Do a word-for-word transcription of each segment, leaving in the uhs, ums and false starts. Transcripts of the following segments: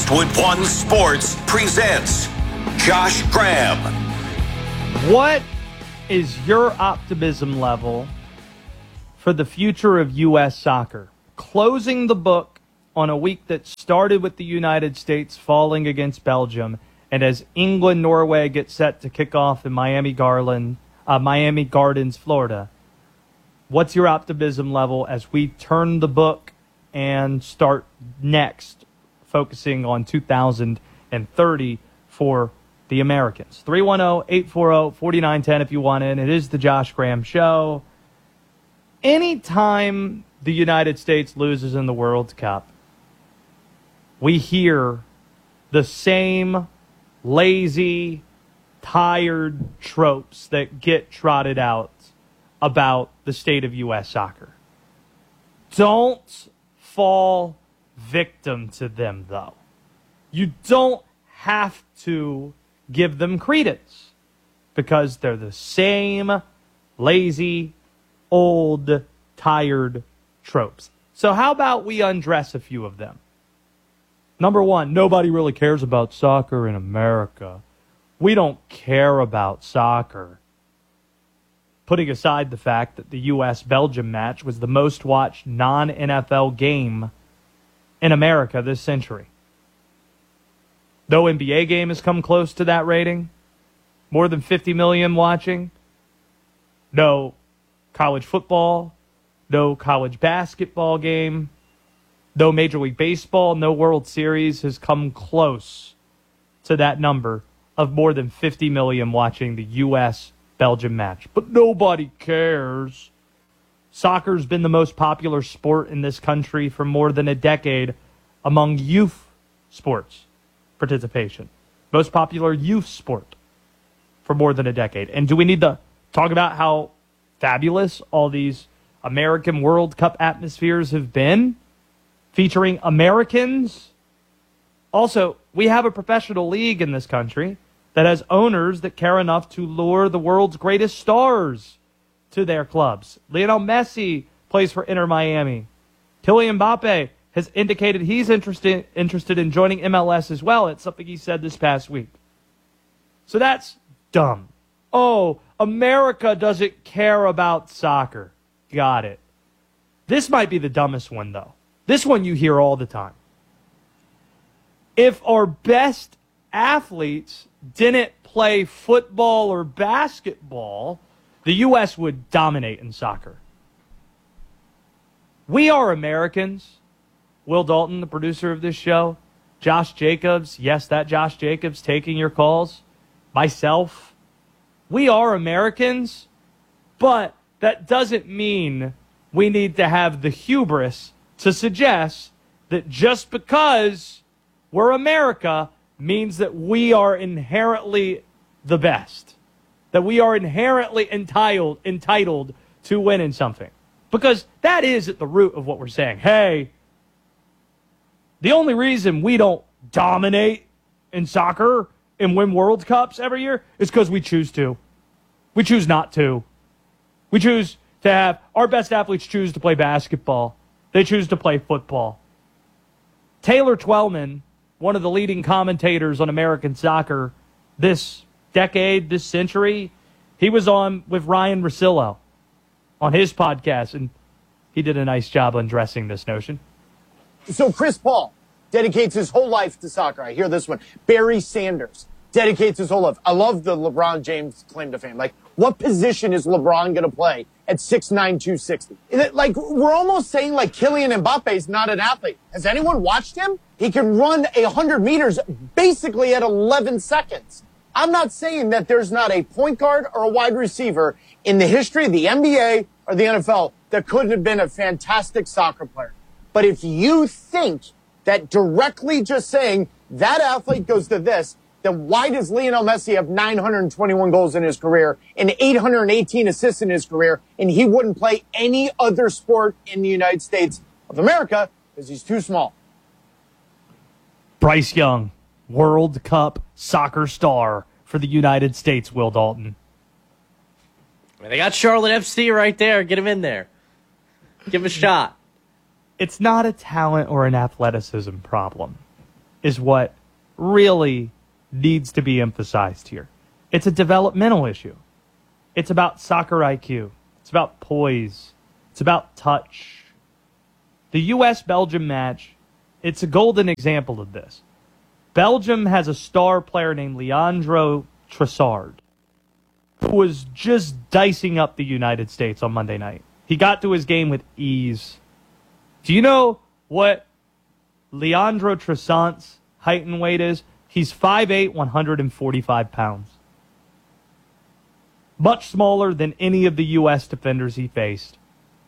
Westwood One Sports presents Josh Graham. What is your optimism level for the future of U S soccer? Closing the book on a week that started with the United States falling against Belgium, and as England, Norway get set to kick off in Miami Garland, uh, Miami Gardens, Florida. What's your optimism level as we turn the book and start next, focusing on two thousand thirty for the Americans? three one zero, eight four zero, four nine one zero if you want in. It is the Josh Graham Show. Anytime the United States loses in the World Cup, we hear the same lazy, tired tropes that get trotted out about the state of U S soccer. Don't fall victim to them, though. You don't have to give them credence because they're the same lazy, old, tired tropes. So how about we undress a few of them? Number one, nobody really cares about soccer in America. We don't care about soccer. Putting aside the fact that the U S Belgium match was the most watched non-N F L game in America this century. No N B A game has come close to that rating. More than fifty million watching. No college football. No college basketball game. No Major League Baseball. No World Series has come close to that number of more than fifty million watching the U S Belgium match. But nobody cares. Soccer's been the most popular sport in this country for more than a decade among youth sports participation. Most popular youth sport for more than a decade. And do we need to talk about how fabulous all these American World Cup atmospheres have been, featuring Americans? Also, we have a professional league in this country that has owners that care enough to lure the world's greatest stars to their clubs. Lionel Messi plays for Inter Miami. Kylian Mbappe has indicated he's interested interested in joining M L S as well. It's something he said this past week. So that's dumb. Oh, America doesn't care about soccer. Got it. This might be the dumbest one, though. This one you hear all the time. If our best athletes didn't play football or basketball, the U S would dominate in soccer. We are Americans. Will Dalton, the producer of this show, Josh Jacobs, yes, that Josh Jacobs taking your calls, myself, we are Americans, but that doesn't mean we need to have the hubris to suggest that just because we're America means that we are inherently the best, that we are inherently entitled entitled to win in something. Because that is at the root of what we're saying. Hey, the only reason we don't dominate in soccer and win World Cups every year is because we choose to. We choose not to. We choose to have our best athletes choose to play basketball. They choose to play football. Taylor Twellman, one of the leading commentators on American soccer this decade, this century, he was on with Ryan Russillo on his podcast, and he did a nice job undressing this notion. So Chris Paul dedicates his whole life to soccer. I hear this one. Barry Sanders dedicates his whole life. I love the LeBron James claim to fame. Like, what position is LeBron going to play at six nine, two sixty? Like, we're almost saying, like, Kylian Mbappe is not an athlete. Has anyone watched him? He can run one hundred meters basically at eleven seconds. I'm not saying that there's not a point guard or a wide receiver in the history of the N B A or the N F L that couldn't have been a fantastic soccer player. But if you think that directly just saying that athlete goes to this, then why does Lionel Messi have nine hundred twenty-one goals in his career and eight hundred eighteen assists in his career, and he wouldn't play any other sport in the United States of America because he's too small? Bryce Young, World Cup soccer star for the United States, Will Dalton. I mean, they got Charlotte F C right there. Get him in there. Give him a shot. It's not a talent or an athleticism problem. is what really needs to be emphasized here. It's a developmental issue. It's about soccer I Q. It's about poise. It's about touch. The U S Belgium match, it's a golden example of this. Belgium has a star player named Leandro Trossard, who was just dicing up the United States on Monday night. He got to his game with ease. Do you know what Leandro Trossard's height and weight is? He's five eight, one hundred forty-five pounds. Much smaller than any of the U S defenders he faced,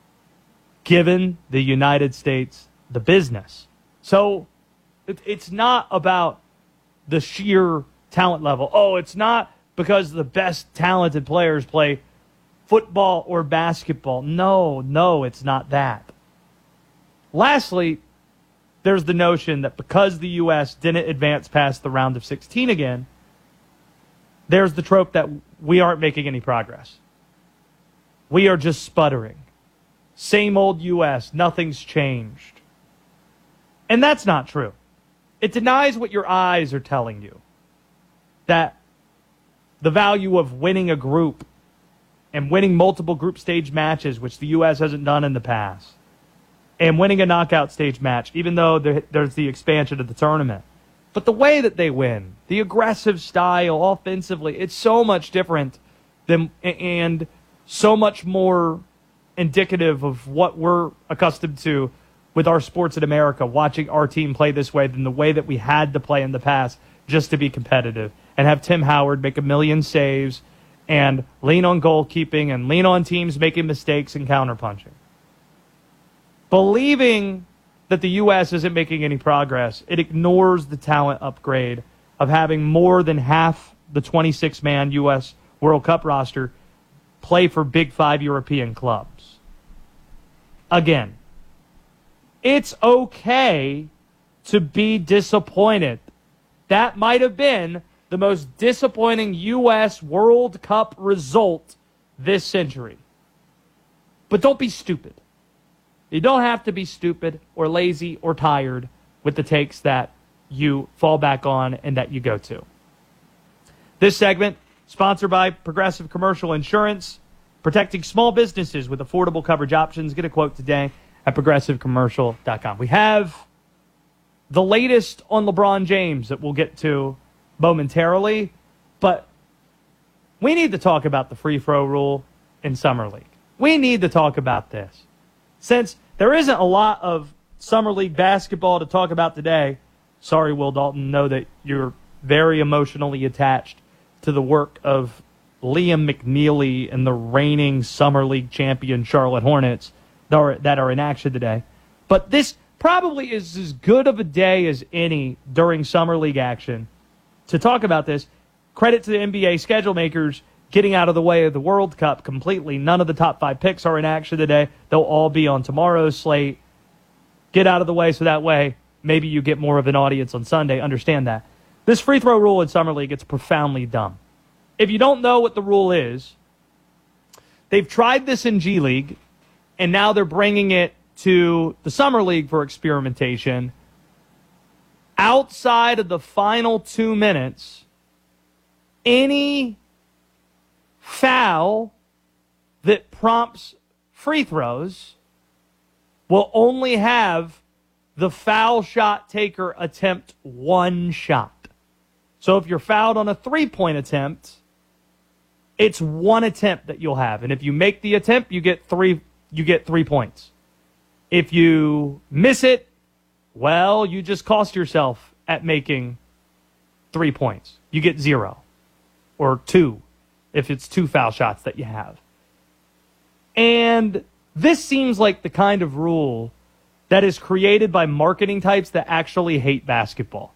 given the United States the business. So it, it's not about the sheer talent level. Oh, it's not because the best talented players play football or basketball. No, no, it's not that. Lastly, there's the notion that because the U S didn't advance past the round of sixteen again, there's the trope that we aren't making any progress. We are just sputtering. Same old U S, nothing's changed. And that's not true. It denies what your eyes are telling you. That the value of winning a group and winning multiple group stage matches, which the U S hasn't done in the past, and winning a knockout stage match, even though there, there's the expansion of the tournament. But the way that they win, the aggressive style offensively, it's so much different than and so much more indicative of what we're accustomed to with our sports in America, watching our team play this way than the way that we had to play in the past just to be competitive and have Tim Howard make a million saves and lean on goalkeeping and lean on teams making mistakes and counterpunching. Believing that the U S isn't making any progress, it ignores the talent upgrade of having more than half the twenty-six man U S World Cup roster play for Big Five European clubs. Again, it's okay to be disappointed. That might have been the most disappointing U S World Cup result this century. But don't be stupid. You don't have to be stupid or lazy or tired with the takes that you fall back on and that you go to. This segment, sponsored by Progressive Commercial Insurance, protecting small businesses with affordable coverage options. Get a quote today at progressive commercial dot com. We have the latest on LeBron James that we'll get to momentarily, but we need to talk about the free throw rule in Summer League. We need to talk about this. Since there isn't a lot of Summer League basketball to talk about today, sorry, Will Dalton, know that you're very emotionally attached to the work of Liam McNeely and the reigning Summer League champion Charlotte Hornets that are, that are in action today. But this probably is as good of a day as any during Summer League action to talk about this. Credit to the N B A schedule makers getting out of the way of the World Cup completely. None of the top five picks are in action today. They'll all be on tomorrow's slate. Get out of the way so that way maybe you get more of an audience on Sunday. Understand that. This free throw rule in Summer League, it's profoundly dumb. If you don't know what the rule is, they've tried this in G League, and now they're bringing it to the Summer League for experimentation. Outside of the final two minutes, any foul that prompts free throws will only have the foul shot taker attempt one shot. So if you're fouled on a three-point attempt, it's one attempt that you'll have. And if you make the attempt, you get three you get three points. If you miss it, well, you just cost yourself at making three points. You get zero or two if it's two foul shots that you have. And this seems like the kind of rule that is created by marketing types that actually hate basketball.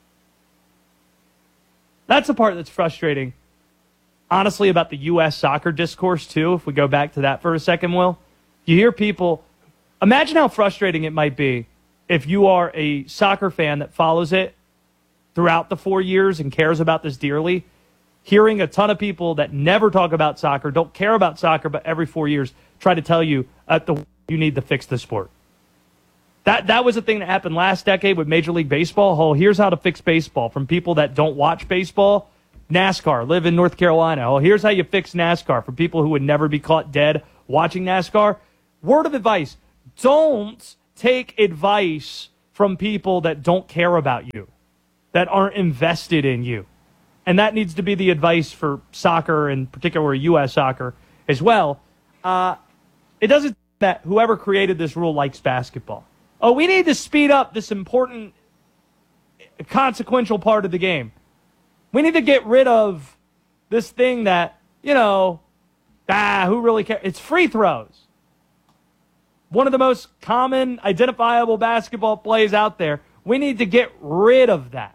That's the part that's frustrating, honestly, about the U S soccer discourse, too, if we go back to that for a second, Will. You hear people, imagine how frustrating it might be if you are a soccer fan that follows it throughout the four years and cares about this dearly, hearing a ton of people that never talk about soccer, don't care about soccer, but every four years try to tell you uh, the, you need to fix the sport. That that was a thing that happened last decade with Major League Baseball. Oh, here's how to fix baseball from people that don't watch baseball. NASCAR, live in North Carolina. Oh, here's how you fix NASCAR for people who would never be caught dead watching NASCAR. Word of advice, don't take advice from people that don't care about you, that aren't invested in you. And that needs to be the advice for soccer, and particularly U S soccer as well. Uh, it doesn't mean that whoever created this rule likes basketball. Oh, we need to speed up this important, consequential part of the game. We need to get rid of this thing that, you know, ah, who really cares? It's free throws. One of the most common, identifiable basketball plays out there. We need to get rid of that.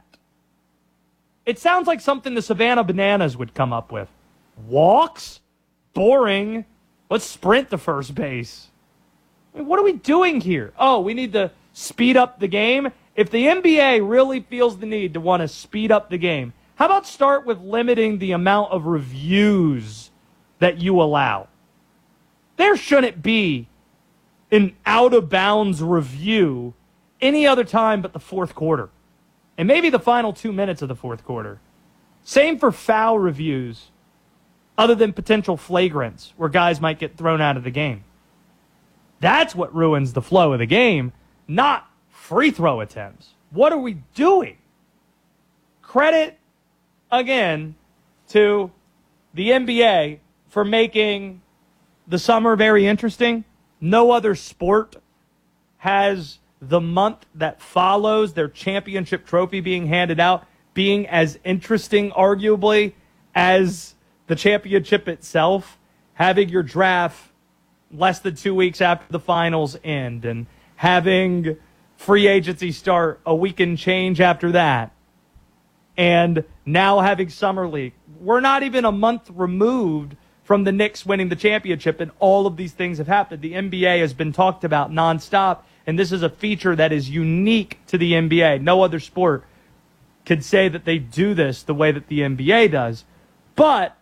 It sounds like something the Savannah Bananas would come up with. Walks? Boring. Let's sprint to first base. I mean, what are we doing here? Oh, we need to speed up the game? If the N B A really feels the need to want to speed up the game, how about start with limiting the amount of reviews that you allow? There shouldn't be an out-of-bounds review any other time but the fourth quarter. And maybe the final two minutes of the fourth quarter. Same for foul reviews, other than potential flagrants where guys might get thrown out of the game. That's what ruins the flow of the game, not free throw attempts. What are we doing? Credit, again, to the N B A for making the summer very interesting. No other sport has the month that follows their championship trophy being handed out being as interesting, arguably, as the championship itself. Having your draft less than two weeks after the finals end and having free agency start a week and change after that. And now having Summer League. We're not even a month removed from the Knicks winning the championship, and all of these things have happened. The N B A has been talked about nonstop, and this is a feature that is unique to the N B A. No other sport could say that they do this the way that the N B A does. But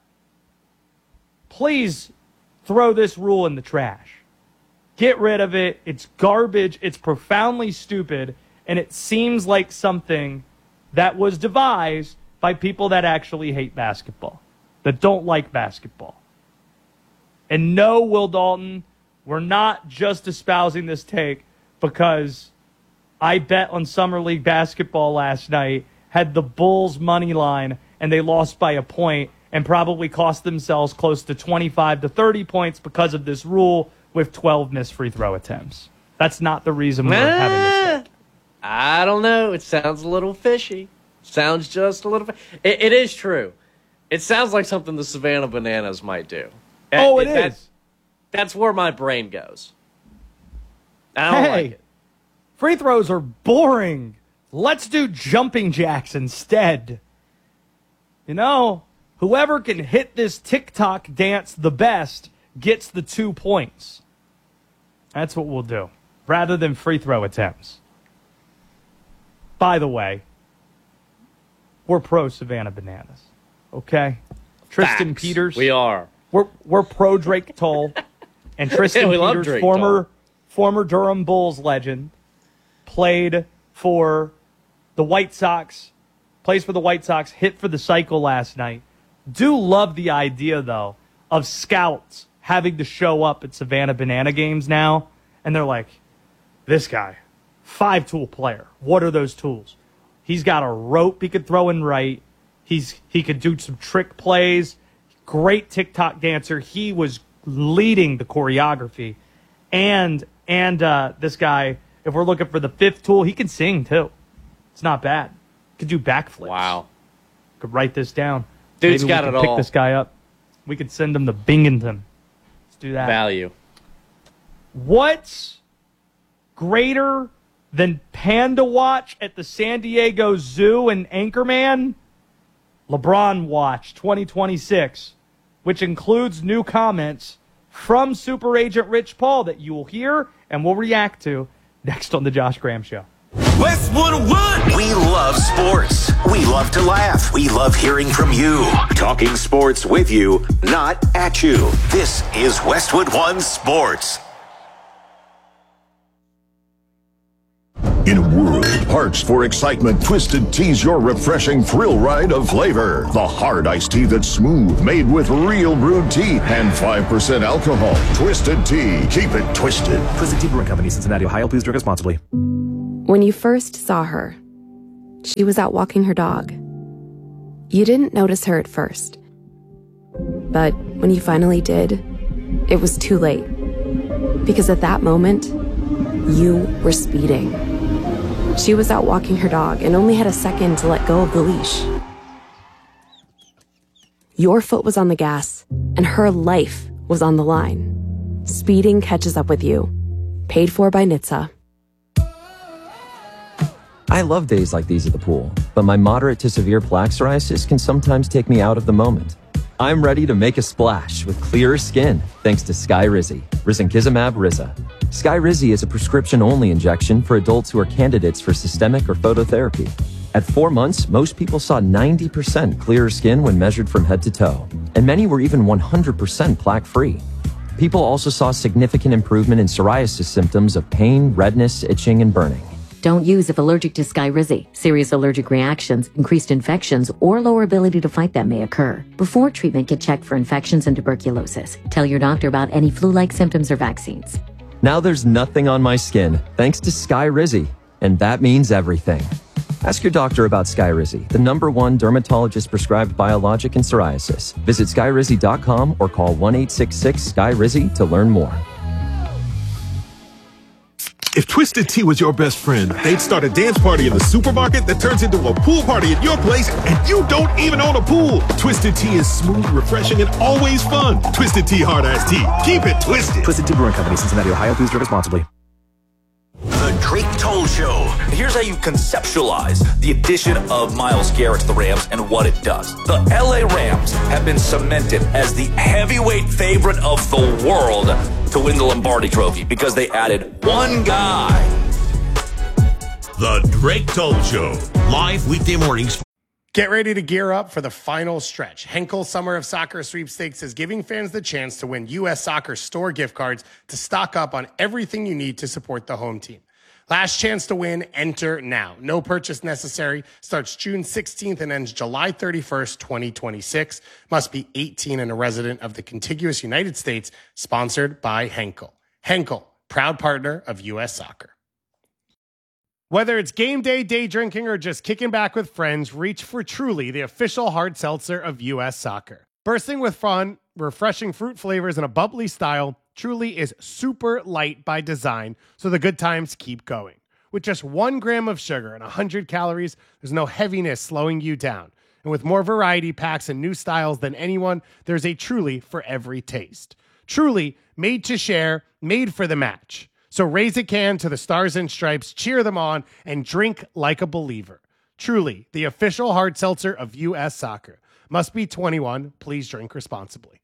please throw this rule in the trash. Get rid of it. It's garbage. It's profoundly stupid, and it seems like something that was devised by people that actually hate basketball, that don't like basketball. And no, Will Dalton, we're not just espousing this take because I bet on Summer League basketball last night, had the Bulls money line, and they lost by a point and probably cost themselves close to twenty-five to thirty points because of this rule with twelve missed free throw attempts. That's not the reason we're ah, having this take. I don't know. It sounds a little fishy. Sounds just a little bit. It, it is true. It sounds like something the Savannah Bananas might do. Oh, it, it is. That, that's where my brain goes. I don't hey, like it. Free throws are boring. Let's do jumping jacks instead. You know, whoever can hit this TikTok dance the best gets the two points. That's what we'll do, rather than free throw attempts. By the way, we're pro Savannah Bananas, okay? Tristan Facts. Peters. We are. We're we're pro Drake Toll, and Tristan Yeah, we love Peters, Drake former Toll. former Durham Bulls legend, played for the White Sox, plays for the White Sox, hit for the cycle last night. Do love the idea, though, of scouts having to show up at Savannah Banana games now, and they're like, this guy, five-tool player. What are those tools? He's got a rope he could throw in right. He's He could do some trick plays. Great TikTok dancer. He was leading the choreography. And and uh, this guy, if we're looking for the fifth tool, he can sing, too. It's not bad. Could do backflips. Wow. Could write this down. Dude's Maybe got we it could pick all. this guy up. We could send him to Binghamton. Let's do that. Value. What's greater than Panda Watch at the San Diego Zoo and Anchorman? LeBron Watch twenty twenty-six, which includes new comments from Super Agent Rich Paul that you will hear and will react to next on The Josh Graham Show. Westwood One. We love sports. We love to laugh. We love hearing from you. Talking sports with you, not at you. This is Westwood One Sports. In a world parched for excitement, Twisted Tea's your refreshing thrill ride of flavor. The hard iced tea that's smooth, made with real brewed tea and five percent alcohol. Twisted Tea. Keep it twisted. Twisted Tea Brewing Company, Cincinnati, Ohio. Please drink responsibly. When you first saw her, she was out walking her dog. You didn't notice her at first. But when you finally did, it was too late. Because at that moment, you were speeding. She was out walking her dog and only had a second to let go of the leash. Your foot was on the gas, and her life was on the line. Speeding catches up with you. Paid for by N H T S A. I love days like these at the pool, but my moderate to severe plaque psoriasis can sometimes take me out of the moment. I'm ready to make a splash with clearer skin thanks to Skyrizi, risankizumab Riza. Skyrizi is a prescription-only injection for adults who are candidates for systemic or phototherapy. At four months, most people saw ninety percent clearer skin when measured from head to toe, and many were even one hundred percent plaque-free. People also saw significant improvement in psoriasis symptoms of pain, redness, itching, and burning. Don't use if allergic to Skyrizi. Serious allergic reactions, increased infections, or lower ability to fight them may occur. Before treatment, get checked for infections and tuberculosis. Tell your doctor about any flu-like symptoms or vaccines. Now there's nothing on my skin, thanks to Skyrizi, and that means everything. Ask your doctor about Skyrizi, the number one dermatologist-prescribed biologic in psoriasis. Visit skyrizi dot com or call one eight six six Skyrizi to learn more. If Twisted Tea was your best friend, they'd start a dance party in the supermarket that turns into a pool party at your place, and you don't even own a pool. Twisted Tea is smooth, refreshing, and always fun. Twisted Tea Hard Iced Tea. Keep it twisted. Twisted Tea Brewing Company, Cincinnati, Ohio. Please drink responsibly. The Drake Toll Show. Here's how you conceptualize the addition of Myles Garrett to the Rams and what it does. The L A Rams have been cemented as the heavyweight favorite of the world to win the Lombardi Trophy because they added one guy. The Drake Toll Show. Live weekday mornings. Get ready to gear up for the final stretch. Henkel Summer of Soccer Sweepstakes is giving fans the chance to win U S Soccer store gift cards to stock up on everything you need to support the home team. Last chance to win, enter now. No purchase necessary. Starts June sixteenth and ends July thirty-first, twenty twenty-six. Must be eighteen and a resident of the contiguous United States. Sponsored by Henkel. Henkel, proud partner of U S Soccer. Whether it's game day, day drinking, or just kicking back with friends, reach for Truly, the official hard seltzer of U S Soccer. Bursting with fun, refreshing fruit flavors, and a bubbly style, Truly is super light by design, so the good times keep going. With just one gram of sugar and one hundred calories, there's no heaviness slowing you down. And with more variety packs and new styles than anyone, there's a Truly for every taste. Truly, made to share, made for the match. So raise a can to the Stars and Stripes, cheer them on, and drink like a believer. Truly, the official hard seltzer of U S Soccer. Must be twenty-one. Please drink responsibly.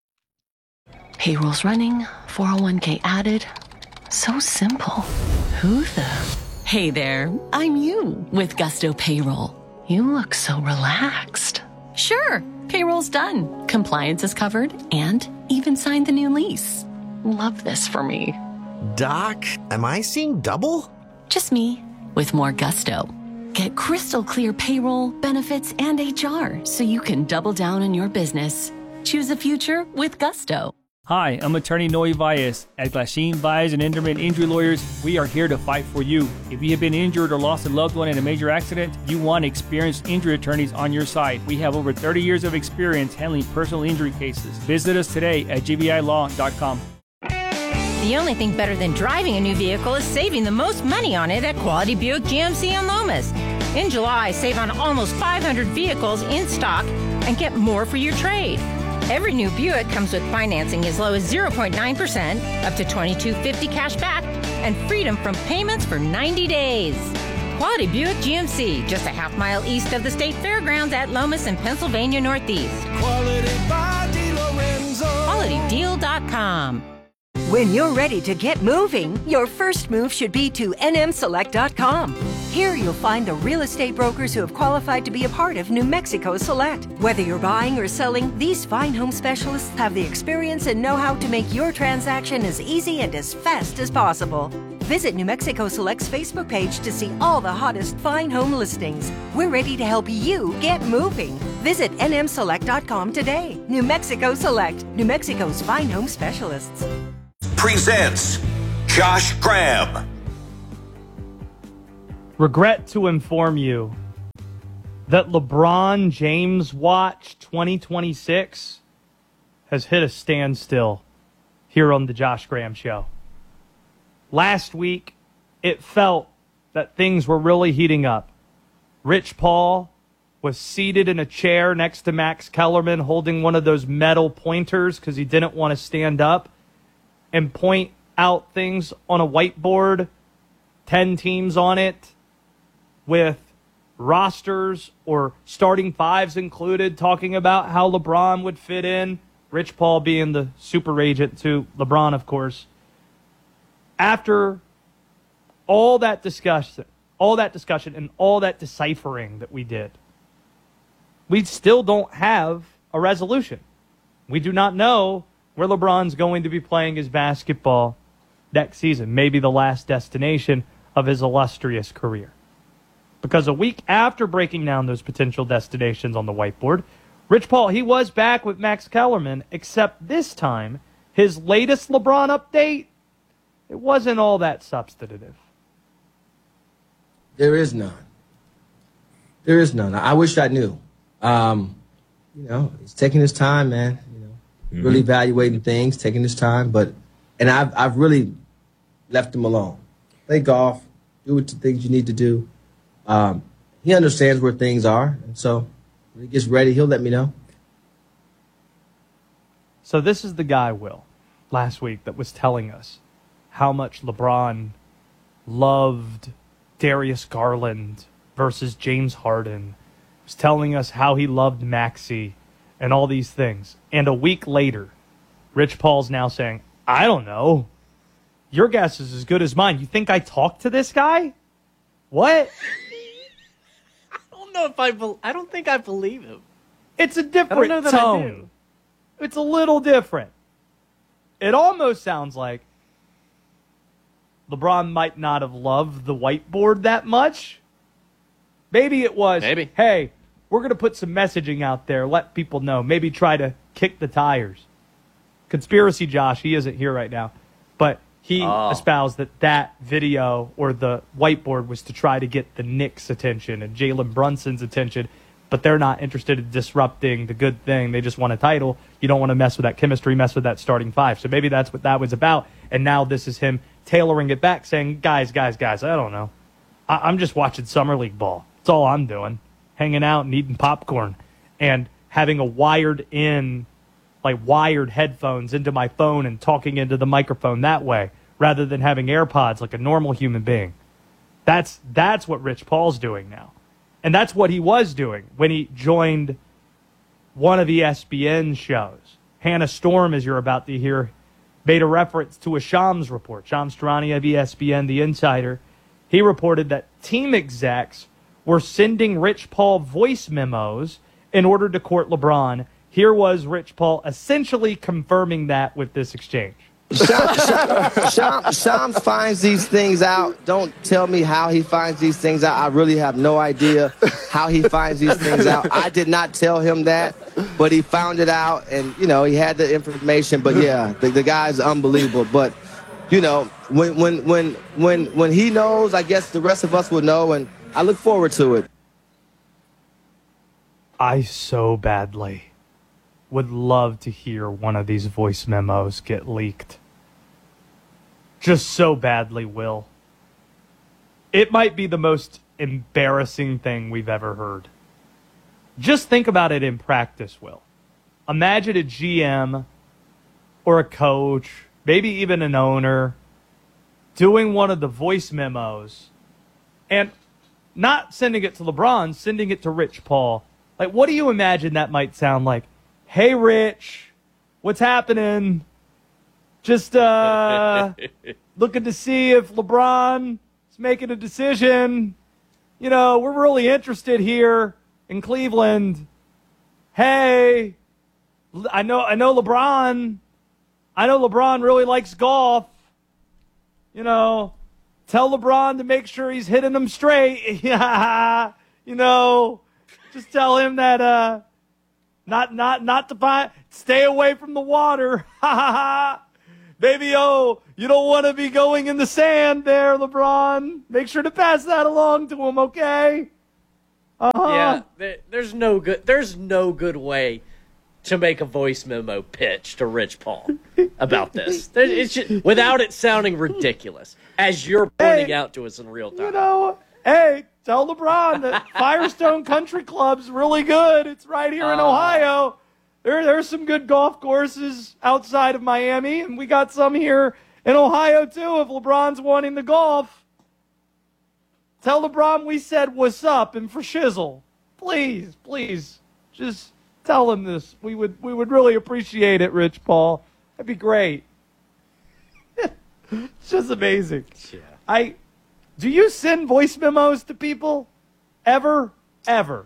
Payroll's running, four oh one k added. So simple. Who the? Hey there, I'm you with Gusto Payroll. You look so relaxed. Sure, payroll's done. Compliance is covered and even signed the new lease. Love this for me. Doc, am I seeing double? Just me with more gusto. Get crystal clear payroll, benefits, and H R so you can double down on your business. Choose a future with Gusto. Hi, I'm attorney Noe Valles. At Glasheen, Valles and Enderman Injury Lawyers, we are here to fight for you. If you have been injured or lost a loved one in a major accident, you want experienced injury attorneys on your side. We have over thirty years of experience handling personal injury cases. Visit us today at g v i law dot com. The only thing better than driving a new vehicle is saving the most money on it at Quality Buick G M C in Lomas. In July, save on almost five hundred vehicles in stock and get more for your trade. Every new Buick comes with financing as low as zero point nine percent, up to twenty-two fifty cash back, and freedom from payments for ninety days. Quality Buick G M C, just a half mile east of the State Fairgrounds at Lomas in Pennsylvania Northeast. Quality by DeLorenzo. quality deal dot com. When you're ready to get moving, your first move should be to N M select dot com. Here you'll find the real estate brokers who have qualified to be a part of New Mexico Select. Whether you're buying or selling, these fine home specialists have the experience and know-how to make your transaction as easy and as fast as possible. Visit New Mexico Select's Facebook page to see all the hottest fine home listings. We're ready to help you get moving. Visit N M select dot com today. New Mexico Select, New Mexico's fine home specialists. Presents Josh Graham. Regret to inform you that LeBron James Watch twenty twenty-six has hit a standstill here on the Josh Graham Show. Last week, it felt that things were really heating up. Rich Paul was seated in a chair next to Max Kellerman holding one of those metal pointers because he didn't want to stand up and point out things on a whiteboard, ten teams on it, with rosters or starting fives included, talking about how LeBron would fit in. Rich Paul being the super agent to LeBron, of course. After all that discussion, all that discussion and all that deciphering that we did, we still don't have a resolution. We do not know where LeBron's going to be playing his basketball next season, maybe the last destination of his illustrious career. Because a week after breaking down those potential destinations on the whiteboard, Rich Paul, he was back with Max Kellerman, except this time, his latest LeBron update, it wasn't all that substantive. There is none. There is none. I wish I knew. Um, you know, he's taking his time, man. You know, mm-hmm. really evaluating things, taking his time. But and I've I've really left him alone. Play golf, do what the things you need to do. Um, he understands where things are, and so when he gets ready, he'll let me know. So this is the guy, Will, last week that was telling us how much LeBron loved Darius Garland versus James Harden. He was telling us how he loved Maxey and all these things. And a week later, Rich Paul's now saying, I don't know. Your guess is as good as mine. You think I talked to this guy? What? I don't know if I be- I don't think I believe him. It's a different I don't know that tone. I do. It's a little different. It almost sounds like LeBron might not have loved the whiteboard that much. Maybe it was, Maybe. hey, we're going to put some messaging out there, let people know, maybe try to kick the tires. Conspiracy Josh, he isn't here right now, but he oh. espoused that that video or the whiteboard was to try to get the Knicks' attention and Jalen Brunson's attention, but they're not interested in disrupting the good thing. They just want a title. You don't want to mess with that chemistry, mess with that starting five. So maybe that's what that was about, and now this is him tailoring it back, saying, guys, guys, guys, I don't know. I- I'm just watching Summer League ball. That's all I'm doing. Hanging out and eating popcorn and having a wired in, like wired headphones into my phone and talking into the microphone that way rather than having AirPods like a normal human being. That's that's what Rich Paul's doing now. And that's what he was doing when he joined one of E S P N's shows. Hannah Storm, as you're about to hear, made a reference to a Shams report. Shams Charania of E S P N, the insider. He reported that team execs were sending Rich Paul voice memos in order to court LeBron. Here was Rich Paul essentially confirming that with this exchange. Shams, Shams, Shams finds these things out. Don't tell me how he finds these things out. I really have no idea how he finds these things out. I did not tell him that, but he found it out, and, you know, he had the information. But, yeah, the, the guy's unbelievable. But, you know, when, when, when, when, when he knows, I guess the rest of us will know, and I look forward to it. I so badly would love to hear one of these voice memos get leaked. Just so badly, Will. It might be the most embarrassing thing we've ever heard. Just think about it in practice, Will. Imagine a G M or a coach, maybe even an owner, doing one of the voice memos and not sending it to LeBron, sending it to Rich Paul. Like, what do you imagine that might sound like? Hey, Rich, what's happening? Just uh, looking to see if LeBron is making a decision. You know, we're really interested here in Cleveland. Hey, I know, I know LeBron. I know LeBron really likes golf. You know, tell LeBron to make sure he's hitting them straight. Yeah, you know, just tell him that uh, not not not to buy, stay away from the water. Ha ha ha. Baby, oh, you don't want to be going in the sand there, LeBron. Make sure to pass that along to him, okay? Uh-huh. Yeah, there, there's no good. There's no good way to make a voice memo pitch to Rich Paul about this. There- It's just, without it sounding ridiculous, as you're pointing Hey, out to us in real time. You know, hey, tell LeBron that Firestone Country Club's really good. It's right here in Uh. Ohio. There, there's some good golf courses outside of Miami, and we got some here in Ohio, too, if LeBron's wanting the golf. Tell LeBron we said what's up and for shizzle. Please, please, just tell him this. We would we would really appreciate it, Rich Paul. That'd be great. It's just amazing. Yeah. I do you send voice memos to people? Ever? Ever?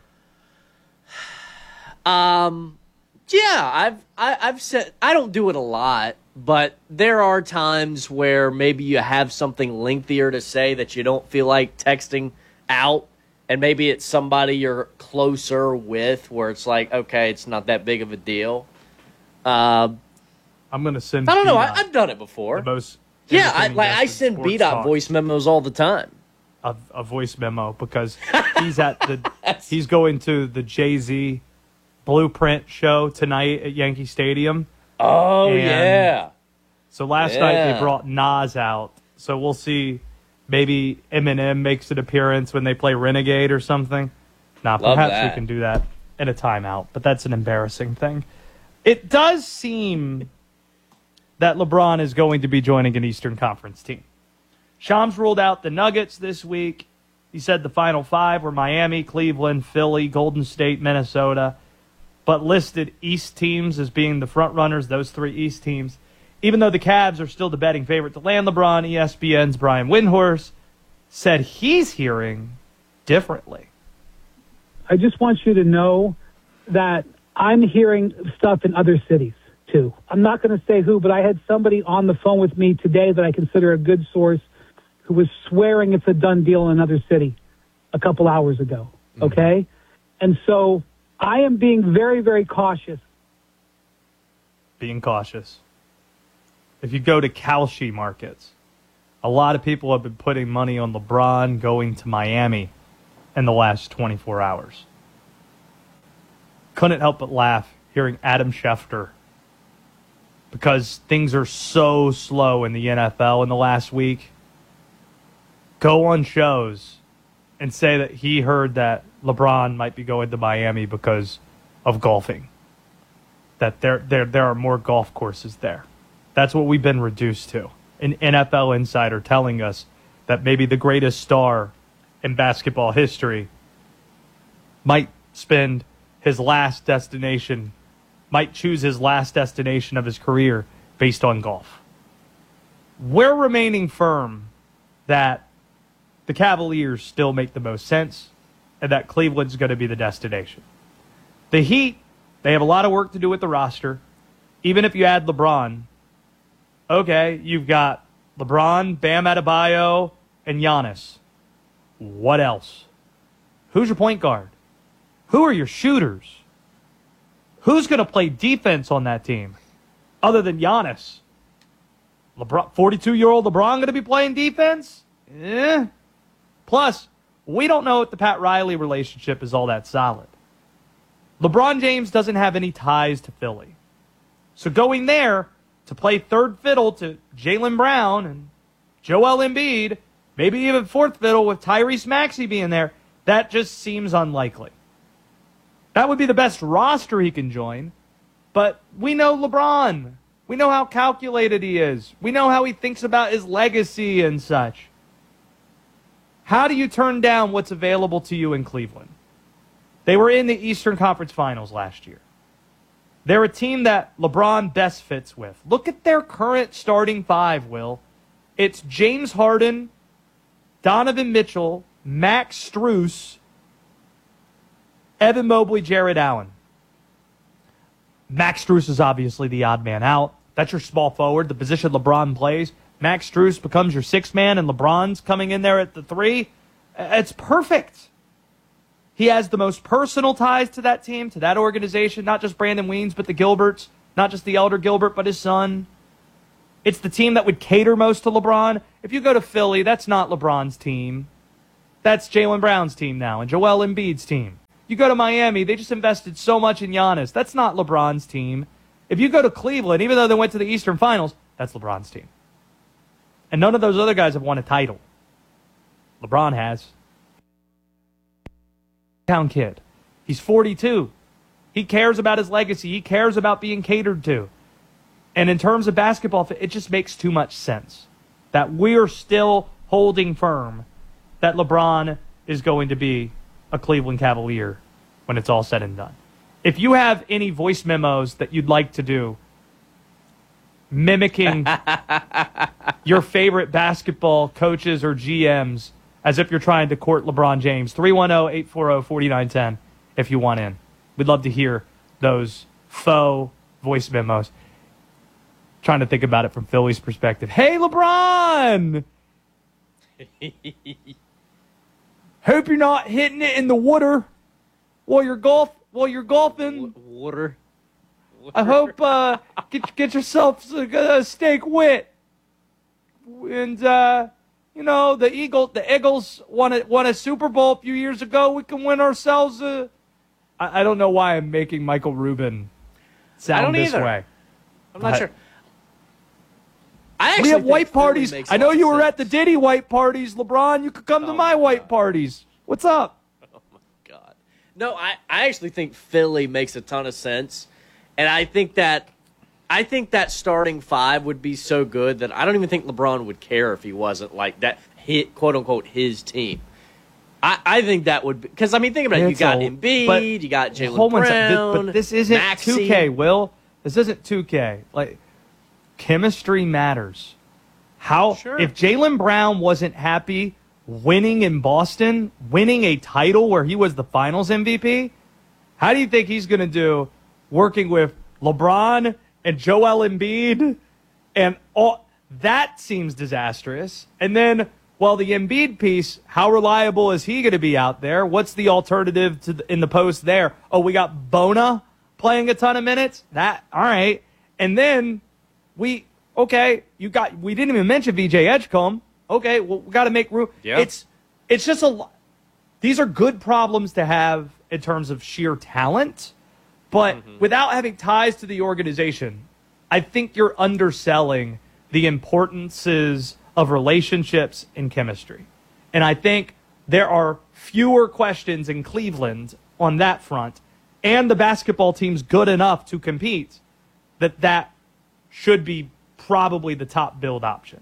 Um, yeah, I've I, I've said I don't do it a lot, but there are times where maybe you have something lengthier to say that you don't feel like texting out, and maybe it's somebody you're closer with, where it's like, okay, it's not that big of a deal. Um, I'm gonna send. I don't know. I, B-Dot I've done it before. the most Yeah, I, entertaining like guest I in send sports B Dot talk. voice memos all the time. a, a voice memo because he's at the he's going to the Jay-Z Blueprint show tonight at Yankee Stadium. Oh And yeah. So last night Yeah. they brought Nas out. So we'll see. Maybe Eminem makes an appearance when they play Renegade or something. Nah, Love perhaps that. we can do that in a timeout, but that's an embarrassing thing. It does seem that LeBron is going to be joining an Eastern Conference team. Shams ruled out the Nuggets this week. He said the final five were Miami, Cleveland, Philly, Golden State, Minnesota, but listed East teams as being the front runners, those three East teams. Even though the Cavs are still the betting favorite to land LeBron, E S P N's Brian Windhorst said he's hearing differently. I just want you to know that I'm hearing stuff in other cities, too. I'm not going to say who, but I had somebody on the phone with me today that I consider a good source who was swearing it's a done deal in another city a couple hours ago, okay? And so I am being very, very cautious. Being cautious. If you go to Kalshi markets, a lot of people have been putting money on LeBron going to Miami in the last twenty-four hours. Couldn't help but laugh hearing Adam Schefter, because things are so slow in the N F L in the last week, go on shows and say that he heard that LeBron might be going to Miami because of golfing. That there there there are more golf courses there. That's what we've been reduced to. An N F L insider telling us that maybe the greatest star in basketball history might spend his last destination, might choose his last destination of his career based on golf. We're remaining firm that the Cavaliers still make the most sense and that Cleveland's going to be the destination. The Heat, they have a lot of work to do with the roster. Even if you add LeBron, okay, you've got LeBron, Bam Adebayo, and Giannis. What else? Who's your point guard? Who are your shooters? Who's going to play defense on that team other than Giannis? LeBron, forty-two-year-old LeBron going to be playing defense? Eh. Plus, we don't know if the Pat Riley relationship is all that solid. LeBron James doesn't have any ties to Philly. So going there to play third fiddle to Jaylen Brown and Joel Embiid, maybe even fourth fiddle with Tyrese Maxey being there, that just seems unlikely. That would be the best roster he can join, but we know LeBron. We know how calculated he is. We know how he thinks about his legacy and such. How do you turn down what's available to you in Cleveland? They were in the Eastern Conference Finals last year. They're a team that LeBron best fits with. Look at their current starting five, Will. It's James Harden, Donovan Mitchell, Max Strus, Evan Mobley, Jared Allen. Max Strus is obviously the odd man out. That's your small forward, the position LeBron plays. Max Strus becomes your sixth man and LeBron's coming in there at the three. It's perfect. He has the most personal ties to that team, to that organization, not just Brandon Weens, but the Gilberts, not just the elder Gilbert, but his son. It's the team that would cater most to LeBron. If you go to Philly, that's not LeBron's team. That's Jaylen Brown's team now and Joel Embiid's team. You go to Miami, they just invested so much in Giannis. That's not LeBron's team. If you go to Cleveland, even though they went to the Eastern Finals, that's LeBron's team. And none of those other guys have won a title. LeBron has. Town kid. He's forty-two. He cares about his legacy. He cares about being catered to. And in terms of basketball, it just makes too much sense that we're still holding firm that LeBron is going to be a Cleveland Cavalier when it's all said and done. If you have any voice memos that you'd like to do mimicking your favorite basketball coaches or G Ms as if you're trying to court LeBron James, three one zero, eight four zero, four nine one zero if you want in. We'd love to hear those faux voice memos. Trying to think about it from Philly's perspective. Hey, LeBron! Hope you're not hitting it in the water while you're golf while you're golfing. Water. water. I hope uh, get get yourself a, a steak wet. And uh, you know the Eagle, the Eagles won a won a Super Bowl a few years ago. We can win ourselves a. I, I don't know why I'm making Michael Rubin sound I don't this either. way. I'm not but, sure. I we have think white Philly parties. makes I a know lot you of were sense. at the Diddy white parties, LeBron. You could come Oh to my my white God. parties. What's up? Oh, my God. No, I, I actually think Philly makes a ton of sense. And I think that I think that starting five would be so good that I don't even think LeBron would care if he wasn't like that, hit, quote-unquote, his team. I, I think that would be – because, I mean, think about it. You It's got a- Embiid, but- you got Jaylen Hold on a Brown, second. Th- But this isn't Maxey. two K, Will. This isn't two K. Like, chemistry matters. How Sure. if Jaylen Brown wasn't happy winning in Boston, winning a title where he was the Finals M V P, how do you think he's going to do working with LeBron and Joel Embiid? And all that seems disastrous. And then, well, the Embiid piece, how reliable is he going to be out there? What's the alternative to the, in the post there? Oh, we got Bona playing a ton of minutes. That all right. And then we. Okay, you got. We didn't even mention V J Edgecombe. Okay, well, we got to make room. Yeah. It's it's just a. lo- These are good problems to have in terms of sheer talent, but Mm-hmm. without having ties to the organization, I think you're underselling the importances of relationships and chemistry. And I think there are fewer questions in Cleveland on that front, and the basketball team's good enough to compete that that should be probably the top build option.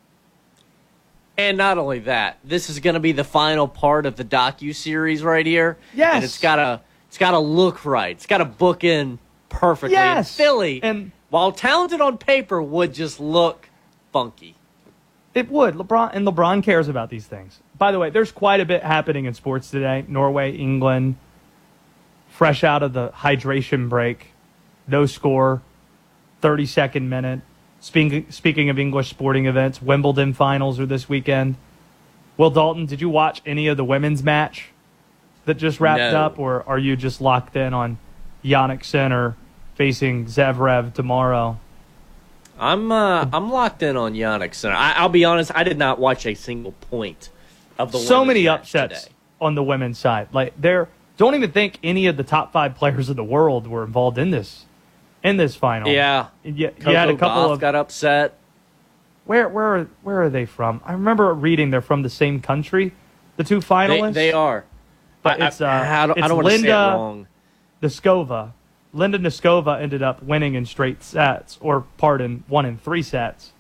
And not only that, this is going to be the final part of the docu-series right here. Yes. And it's got to it's got to look right. It's got to book in perfectly. Yes. And Philly, And while talented on paper, would just look funky. it would. LeBron and LeBron cares about these things. By the way, there's quite a bit happening in sports today. Norway, England, fresh out of the hydration break. No score, thirty-second minute. Speaking, speaking of English sporting events, Wimbledon finals are this weekend. Will Dalton, did you watch any of the women's match that just wrapped No. up, or are you just locked in on Yannick Sinner facing Zverev tomorrow? I'm uh, I'm locked in on Yannick Sinner. I, I'll be honest, I did not watch a single point of the So women's many match upsets today. on the women's side. Like, there, don't even think any of the top five players of the world were involved in this in this final. Yeah, you, you Coco had a couple Gauff of got upset. where where are, where are they from? I remember reading they're from the same country. The two They, finalists. they are. But I, it's uh, I, I don't, it's I don't want to say it Linda wrong. Noskova. Linda Noskova ended up winning in straight sets, or pardon, one in three sets.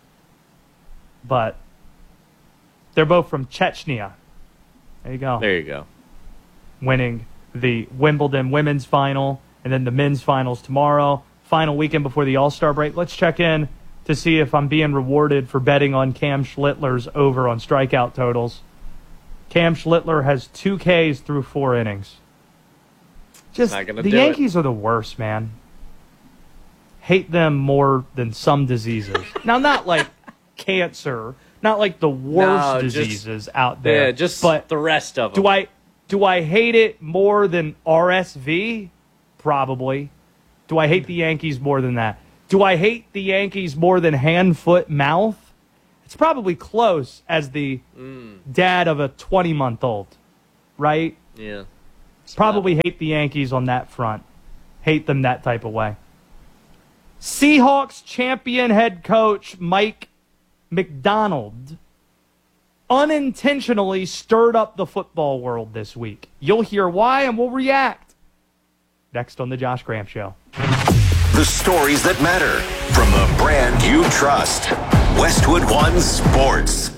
But they're both from Chechnya. There you go. There you go. Winning the Wimbledon women's final and then the men's finals tomorrow. Final weekend before the All-Star break. Let's check in to see if I'm being rewarded for betting on Cam Schlittler's over on strikeout totals. Cam Schlittler has two Ks through four innings. Just Not gonna the do it. Yankees are the worst, man. Hate them more than some diseases. Now, not like cancer, not like the worst No, just- diseases out there. Yeah, just but the rest of them. do I do I hate it more than R S V? Probably. Do I hate the Yankees more than that? Do I hate the Yankees more than hand, foot, mouth? It's probably close as the Mm. dad of a twenty-month-old, right? Yeah. Probably hate the Yankees on that front. Hate them that type of way. Seahawks champion head coach Mike McDonald unintentionally stirred up the football world this week. You'll hear why and we'll react next on the Josh Graham Show. The stories that matter from the brand you trust. Westwood One Sports.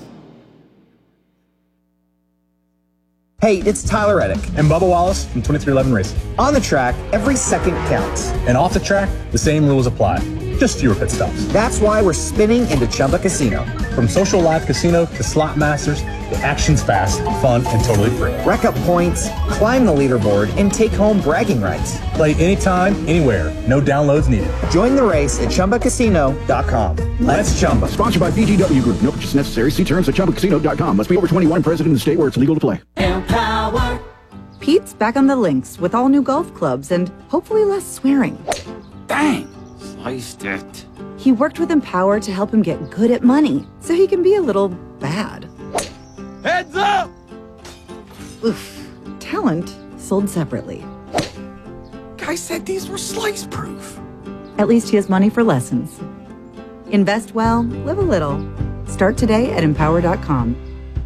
Hey, it's Tyler Reddick and Bubba Wallace from twenty-three eleven Racing. On the track, every second counts. And off the track, the same rules apply. Just fewer pit stops. That's why we're spinning into Chumba Casino. From social live casino to slot masters, the action's fast, fun, and totally free. Rack up points, climb the leaderboard, and take home bragging rights. Play anytime, anywhere. No downloads needed. Join the race at Chumba Casino dot com. Let's Chumba. Sponsored by B G W Group. No purchase necessary. See terms at Chumba Casino dot com. Must be over twenty-one, present in the state where it's legal to play. Empower. Pete's back on the links with all new golf clubs and hopefully less swearing. Dang, sliced it. He worked with Empower to help him get good at money so he can be a little bad. Heads up! Oof. Talent sold separately. Guy said these were slice proof. At least he has money for lessons. Invest well, live a little. Start today at empower dot com.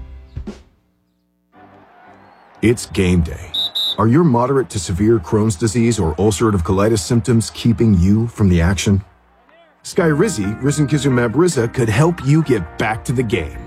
It's game day. Are your moderate to severe Crohn's disease or ulcerative colitis symptoms keeping you from the action? Skyrizi, risankizumab Riza, could help you get back to the game.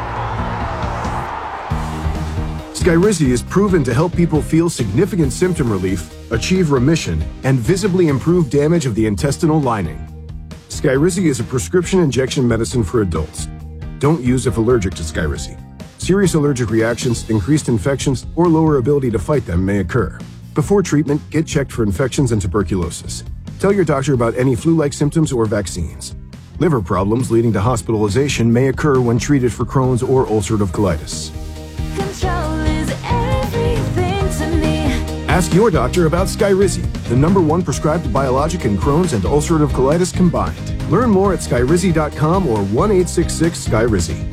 Skyrizi is proven to help people feel significant symptom relief, achieve remission, and visibly improve damage of the intestinal lining. Skyrizi is a prescription injection medicine for adults. Don't use if allergic to Skyrizi. Serious allergic reactions, increased infections, or lower ability to fight them may occur. Before treatment, get checked for infections and tuberculosis. Tell your doctor about any flu-like symptoms or vaccines. Liver problems leading to hospitalization may occur when treated for Crohn's or ulcerative colitis. Control is everything to me. Ask your doctor about Skyrizi, the number one prescribed biologic in Crohn's and ulcerative colitis combined. Learn more at skyrizi dot com or one eight six six Skyrizi.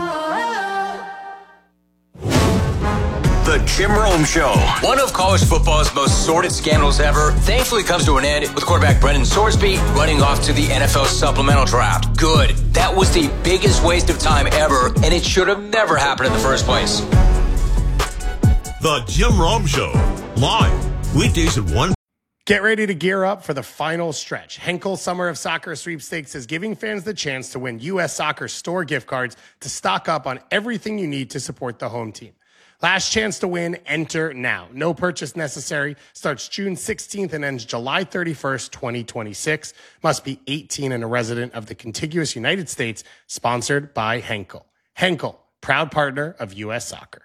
The Jim Rome Show. One of college football's most sordid scandals ever thankfully comes to an end with quarterback Brendan Sorsby running off to the N F L supplemental draft. Good. That was the biggest waste of time ever, and it should have never happened in the first place. The Jim Rome Show. Live. Weekdays at one. Get ready to gear up for the final stretch. Henkel Summer of Soccer Sweepstakes is giving fans the chance to win U S Soccer store gift cards to stock up on everything you need to support the home team. Last chance to win, enter now. No purchase necessary. Starts June sixteenth and ends July thirty-first, twenty twenty-six. Must be eighteen and a resident of the contiguous United States. Sponsored by Henkel. Henkel, proud partner of U S Soccer.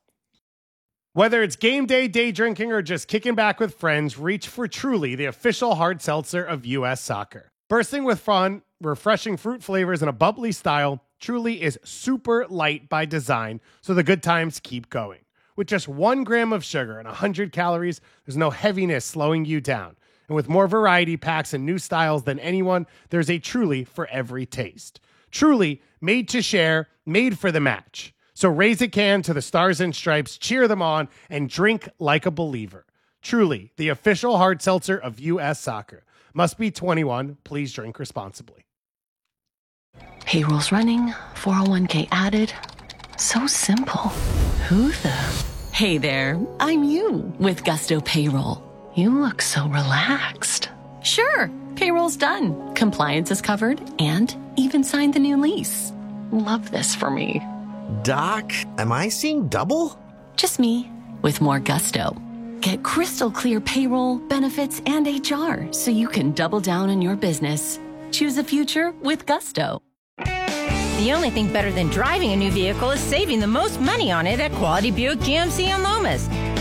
Whether it's game day, day drinking, or just kicking back with friends, reach for Truly, the official hard seltzer of U S Soccer. Bursting with fun, refreshing fruit flavors, and a bubbly style, Truly is super light by design, so the good times keep going. With just one gram of sugar and one hundred calories, there's no heaviness slowing you down. And with more variety packs and new styles than anyone, there's a Truly for every taste. Truly, made to share, made for the match. So raise a can to the Stars and Stripes, cheer them on, and drink like a believer. Truly, the official hard seltzer of U S Soccer. Must be twenty-one. Please drink responsibly. Payroll's running, four oh one k added. So simple. Who the? Hey there, I'm you with Gusto Payroll. You look so relaxed. Sure, payroll's done. Compliance is covered and even signed the new lease. Love this for me. Doc, am I seeing double? Just me with more gusto. Get crystal clear payroll, benefits, and H R so you can double down on your business. Choose a future with Gusto. The only thing better than driving a new vehicle is saving the most money on it at Quality Buick G M C on Lomas.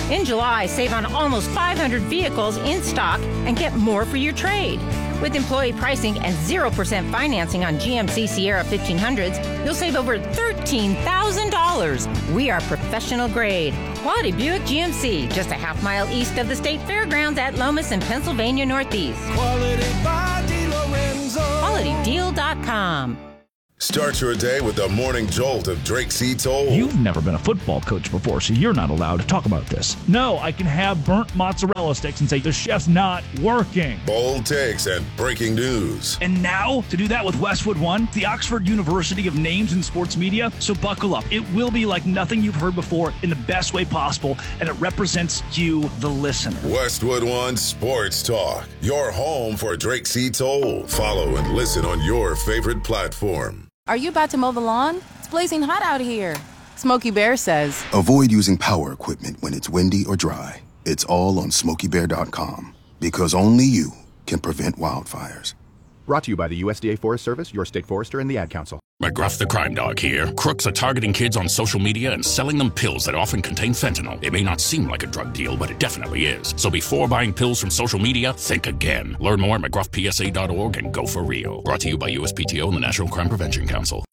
In July, save on almost five hundred vehicles in stock and get more for your trade. With employee pricing and zero percent financing on G M C Sierra fifteen hundreds, you'll save over thirteen thousand dollars. We are professional grade. Quality Buick G M C, just a half mile east of the State Fairgrounds at Lomas and Pennsylvania Northeast. Quality by DeLorenzo. Quality Deal dot com. Start your day with the morning jolt of Drake C. Toll. You've never been a football coach before, so you're not allowed to talk about this. No, I can have burnt mozzarella sticks and say the chef's not working. Bold takes and breaking news. And now, to do that with Westwood One, the Oxford University of Names in Sports Media. So buckle up. It will be like nothing you've heard before in the best way possible, and it represents you, the listener. Westwood One Sports Talk, your home for Drake C. Toll. Follow and listen on your favorite platform. Are you about to mow the lawn? It's blazing hot out here. Smokey Bear says, avoid using power equipment when it's windy or dry. It's all on Smokey Bear dot com because only you can prevent wildfires. Brought to you by the U S D A Forest Service, your state forester, and the Ad Council. McGruff the Crime Dog here. Crooks are targeting kids on social media and selling them pills that often contain fentanyl. It may not seem like a drug deal, but it definitely is. So before buying pills from social media, think again. Learn more at McGruff P S A dot org and go for real. Brought to you by U S P T O and the National Crime Prevention Council.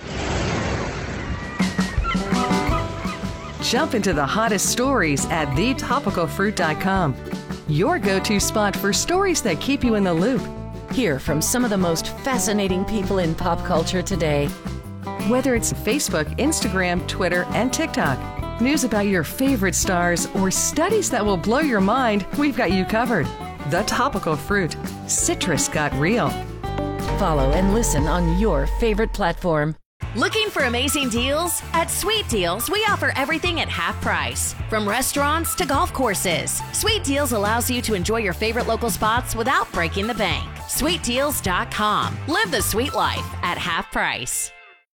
Jump into the hottest stories at the topical fruit dot com. Your go-to spot for stories that keep you in the loop. Hear from some of the most fascinating people in pop culture today. Whether it's Facebook, Instagram, Twitter, and TikTok, news about your favorite stars, or studies that will blow your mind, we've got you covered. The Topical Fruit. Citrus got real. Follow and listen on your favorite platform. Looking for amazing deals? At Sweet Deals, we offer everything at half price. From restaurants to golf courses, Sweet Deals allows you to enjoy your favorite local spots without breaking the bank. Sweet Deals dot com. Live the sweet life at half price.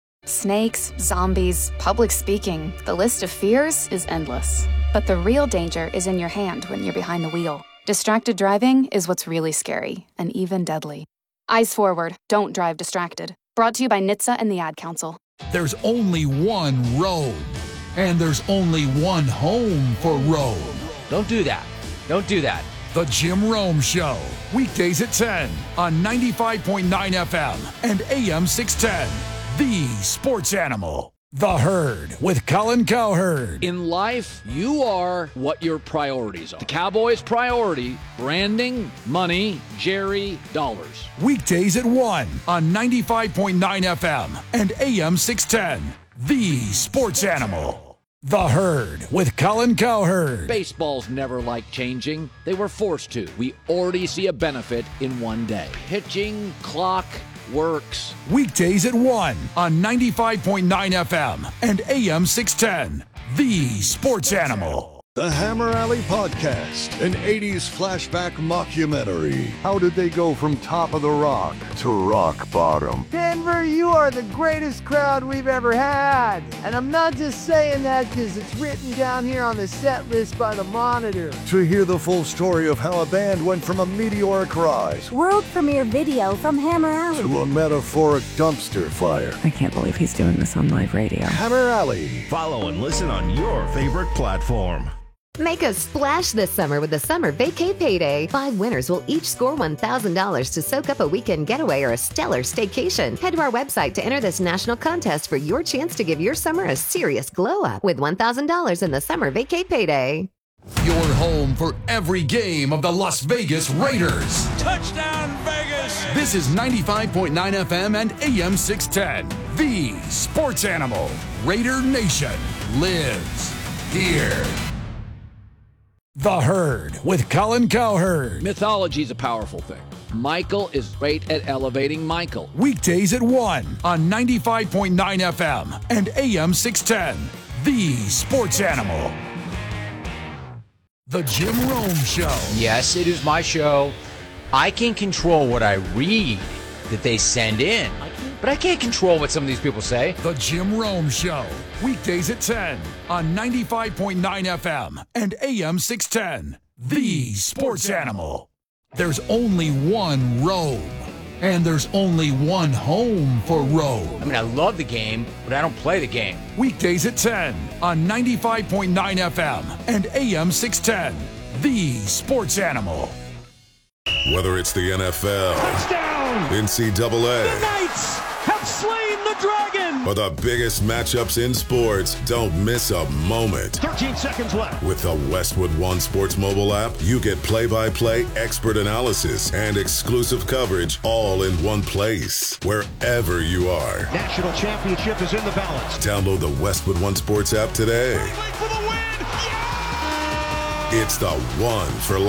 Snakes, zombies, public speaking, the list of fears is endless. But the real danger is in your hand when you're behind the wheel. Distracted driving is what's really scary and even deadly. Eyes forward, don't drive distracted. Brought to you by N H T S A and the Ad Council. There's only one road, and there's only one home for Rome. Don't do that. Don't do that. The Jim Rome Show, weekdays at ten on ninety-five point nine F M and A M six ten. The Sports Animal. The Herd with Colin Cowherd. In life, you are what your priorities are. The Cowboys' priority, branding, money, Jerry, dollars. Weekdays at one on ninety-five point nine F M and A M six ten. The Sports Animal. The Herd with Colin Cowherd. Baseball's never liked changing. They were forced to. We already see a benefit in one day. Pitching, clock, works. Weekdays at one on ninety-five point nine F M and A M six ten. The Sports Animal. The Hammer Alley Podcast, an eighties flashback mockumentary. How did they go from top of the rock to rock bottom? Denver, you are the greatest crowd we've ever had. And I'm not just saying that because it's written down here on the set list by the Monitor. To hear the full story of how a band went from a meteoric rise, world premiere video from Hammer Alley, to a metaphoric dumpster fire. I can't believe he's doing this on live radio. Hammer Alley. Follow and listen on your favorite platform. Make a splash this summer with the Summer Vacay Payday. Five winners will each score one thousand dollars to soak up a weekend getaway or a stellar staycation. Head to our website to enter this national contest for your chance to give your summer a serious glow up with one thousand dollars in the Summer Vacay Payday. Your home for every game of the Las Vegas Raiders. Touchdown, Vegas! This is ninety-five point nine F M and A M six ten. The Sports Animal. Raider Nation lives here. The Herd with Colin Cowherd. Mythology is a powerful thing. Michael is great at elevating Michael. Weekdays at one on ninety-five point nine F M and A M six ten. The Sports Animal. The Jim Rome Show. Yes, it is my show. I can control what I read that they send in, but I can't control what some of these people say. The Jim Rome Show. Weekdays at ten on ninety-five point nine F M and A M six ten. The Sports Animal. There's only one Rome, And there's only one home for road. I mean, I love the game, but I don't play the game. Weekdays at ten on ninety-five point nine F M and A M six ten. The Sports Animal. Whether it's the N F L, Touchdown! N C double A, The Knights have slain the dragon! or the biggest matchups in sports, don't miss a moment. thirteen seconds left. With the Westwood One Sports mobile app, you get play-by-play expert analysis and exclusive coverage all in one place, wherever you are. National championship is in the balance. Download the Westwood One Sports app today. For the win! It's the one for life.